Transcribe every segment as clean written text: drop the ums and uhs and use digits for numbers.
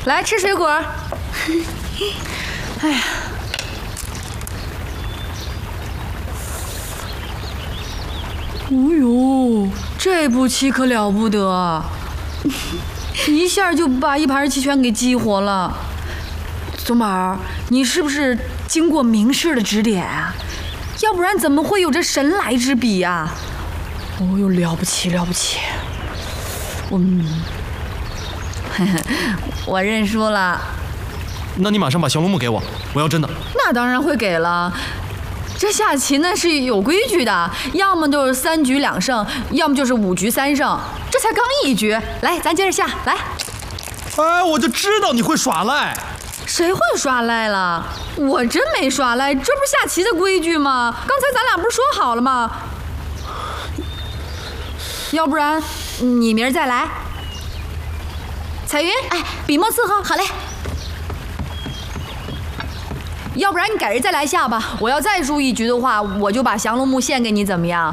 来吃水果。哎呀，哦呦，这步棋可了不得，一下就把一盘棋全给激活了。宗宝，你是不是经过名师的指点啊？要不然怎么会有这神来之笔啊？哦呦，了不起了不起！我认输了。 那你马上把降龙木给我，我要真的。 那当然会给了。这下棋呢是有规矩的，要么就是3局2胜，要么就是5局3胜。这才刚1局，来，咱接着下来。 哎，我就知道你会耍赖。 谁会耍赖了？我真没耍赖，这不是下棋的规矩吗？刚才咱俩不是说好了吗？要不然你明儿再来。彩云， 哎，笔墨伺候，好嘞。 要不然你改日再来下吧。我要再输1局的话，我就把降龙木献给你，怎么样？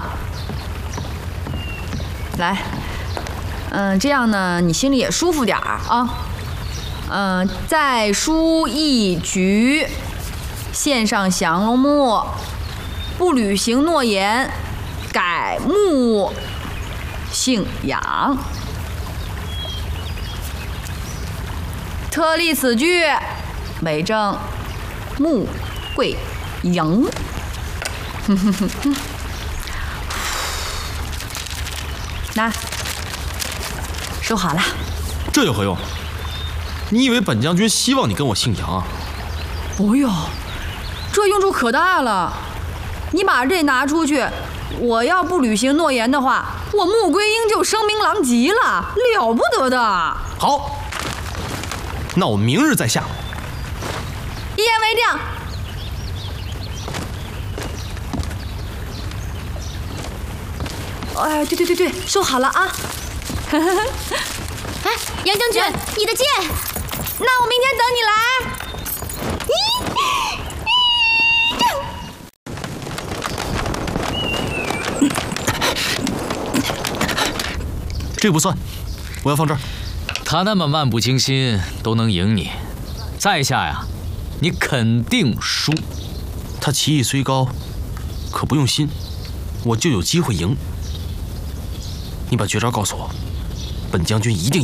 来，这样呢，你心里也舒服点儿啊。再输1局，献上降龙木，不履行诺言，改木姓杨。特立此句，为证穆桂英。那收好了。 这有何用？你以为本将军希望你跟我姓杨啊？ 哦呦，这用处可大了！你把这拿出去，我要不履行诺言的话，我穆桂英就声名狼藉了，了不得的。 好，那我明日再下。 一言为定。哎，对，收好了啊！ 哎，杨将军，你的剑。 那我明天等你来。这个不算，我要放这儿。 他那么漫不经心都能赢你，再下呀，你肯定输。 他棋艺虽高，可不用心，我就有机会赢。你把绝招告诉我，本将军一定。